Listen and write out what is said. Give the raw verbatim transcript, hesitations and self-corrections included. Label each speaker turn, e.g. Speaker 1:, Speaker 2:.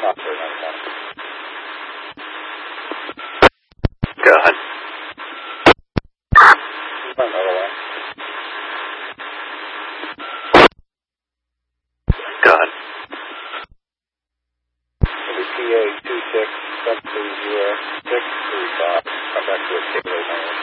Speaker 1: Osprey ninety-nine.
Speaker 2: Go ahead.
Speaker 1: Another one.
Speaker 2: Go ahead.
Speaker 1: P A two six seven three zero six three five. Come back to a Gateway nine.